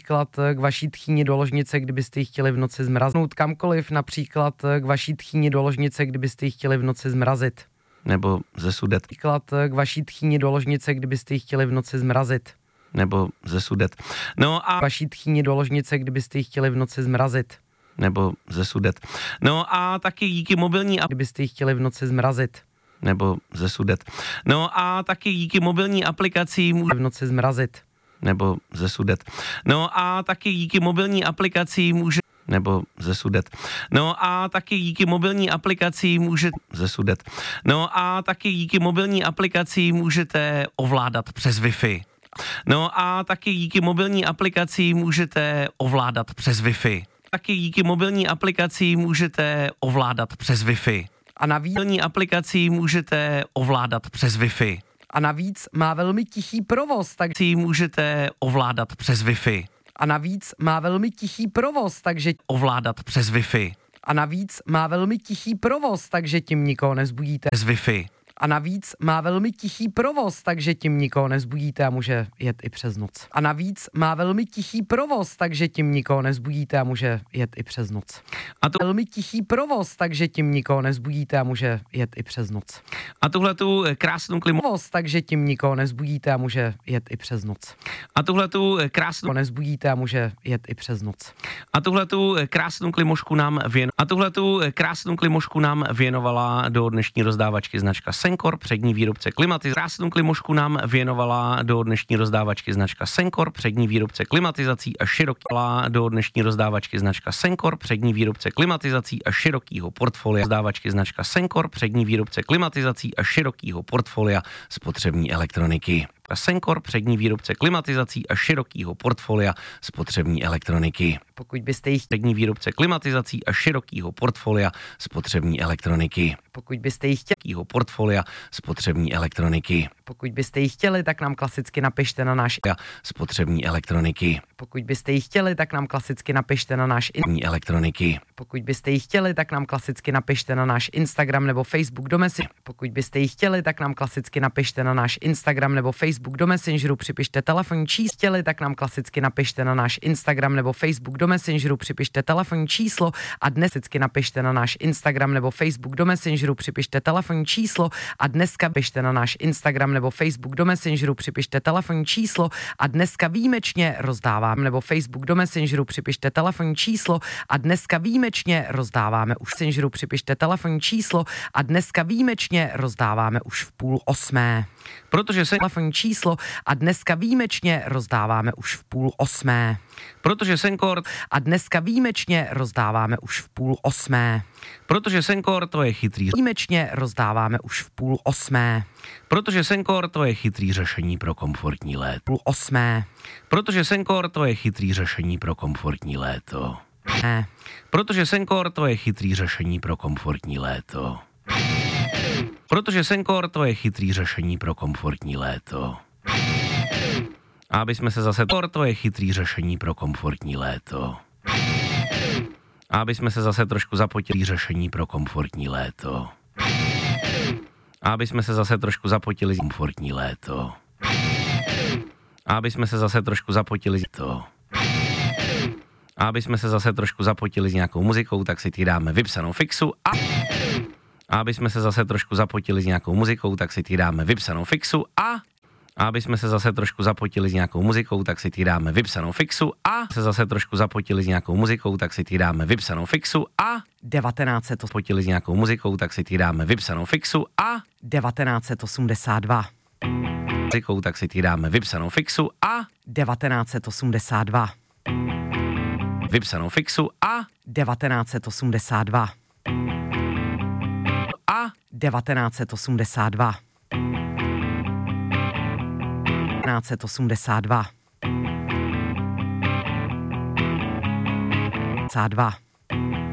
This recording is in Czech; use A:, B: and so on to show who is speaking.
A: například k vaší tchýni do ložnice, kdybyste ji chtěli v noci zmraznout kamkoliv, například k vaší tchýni do ložnice, kdybyste ji chtěli v noci zmrazit.
B: Nebo ze Sudet.
A: Například k vaší tchýni do ložnice, kdybyste ji chtěli v noci zmrazit.
B: Nebo ze Sudet. No a
A: Vaší tchýni do ložnice, kdybyste ji chtěli v noci zmrazit.
B: Nebo ze Sudet. No a taky díky mobilní
A: Kdybyste ji chtěli v noci zmrazit.
B: Nebo ze Sudet. No a taky díky mobilní aplikacím
A: V noci zmrazit.
B: nebo ze Sudet. No a taky díky mobilní aplikaci může nebo ze Sudet. No a taky díky mobilní aplikaci může ze Sudet. No a taky díky mobilní aplikaci můžete ovládat přes Wi-Fi. No a taky díky mobilní aplikaci můžete ovládat přes Wi-Fi. Taky díky mobilní aplikaci můžete ovládat přes Wi-Fi.
A: A navíc,
B: Mobilní aplikaci můžete ovládat přes Wi-Fi.
A: a navíc má velmi tichý provoz, tak
B: Si můžete ovládat přes Wi-Fi.
A: a navíc má velmi tichý provoz, takže
B: Ovládat přes Wi-Fi.
A: a navíc má velmi tichý provoz, takže tím nikoho nezbudíte.
B: Přes Wi-Fi.
A: A navíc má velmi tichý provoz, takže tím nikoho nezbudíte a může jet i přes noc. A navíc má velmi tichý provoz, takže tím nikoho nezbudíte a může jet i přes noc.
B: A tu
A: Velmi tichý provoz, takže tím nikoho nezbudíte a může jet i přes noc.
B: A tuhle tu krásnou klimu
A: Provoz, takže tím nikoho nezbudíte a může jet i přes noc.
B: a tuhle tu krásnou
A: Nezbudíte a může jet i přes noc.
B: a tuhle tu krásnou klimošku nám věnovala do dnešní rozdávačky značka Sencor, přední výrobce klimatizace. Krásnou klimošku nám věnovala do dnešní rozdávačky značka Sencor, přední výrobce klimatizací a širokého portfolia. Rozdávačky značka Sencor, přední výrobce klimatizací a širokého portfolia spotřební elektroniky. Sencor, přední výrobce klimatizací a širokého portfolia spotřební elektroniky.
A: Pokud byste ji
B: Přední výrobce klimatizací a širokého portfolia spotřební elektroniky.
A: Pokud byste ji chtěli,
B: Širokého portfolia spotřební elektroniky.
A: pokud byste ji chtěli, tak nám klasicky napište na náš
B: Spotřební elektroniky.
A: Pokud byste ji chtěli, tak nám klasicky napište na náš
B: Elektroniky.
A: Pokud byste ji chtěli, tak nám klasicky napište na náš Instagram nebo Facebook do Messengeru. Pokud byste ji chtěli, tak nám klasicky napište na náš Instagram nebo Facebook do Messengeru, připište telefonní číslo. Chtěli, tak nám klasicky napište na náš Instagram nebo Facebook do Messengeru, připište telefonní číslo a dnes klasicky napište na náš Instagram nebo Facebook do Messengeru, připište telefonní číslo a dneska pište na náš Instagram nebo Facebook do Messengeru, připište telefonní číslo a dneska výjimečně rozdáváme nebo Facebook do Messengeru, připište telefonní číslo a dneska výjimečně rozdáváme už v Messengeru, připište telefonní číslo a dneska výjimečně rozdáváme už v 7:30.
B: Protože se
A: Telefonní číslo a dneska výjimečně rozdáváme už v 7:30.
B: Protože Sencor
A: A dneska výjimečně rozdáváme už v 7:30.
B: Protože Sencor to je chytrý.
A: Výjimečně rozdáváme už v 7:30.
B: Protože Sencor to je chytrý řešení pro komfortní léto.
A: 7:30.
B: Protože Sencor to je chytrý řešení pro komfortní léto.
A: Ne.
B: Protože Sencor to je chytrý řešení pro komfortní léto. Protože Sencor to je chytrý řešení pro komfortní léto. A aby jsme se zase to je chytrý řešení pro komfortní léto. A aby jsme se zase trošku zapotili řešení pro komfortní léto. A aby jsme se zase trošku zapotili komfortní léto. A aby jsme se zase trošku zapotili to. A aby jsme se zase trošku zapotili s nějakou muzikou, tak si ty dáme vypsanou fixu a aby jsme se zase trošku zapotili s nějakou muzikou, tak si ty dáme vypsanou fixu a aby jsme se zase trošku zapotili s nějakou muzikou, tak si ty dáme vypsanou fixu a se zase trošku zapotili s nějakou muzikou, tak si ty dáme vypsanou fixu a
A: 1900
B: potili s nějakou muzikou, tak si ty dáme vypsanou fixu a
A: 1982.
B: muzikou, tak si ty dáme vypsanou fixu a
A: 1982.
B: vypsanou fixu a
A: 1982.
B: a
A: 1982. 1982. 52.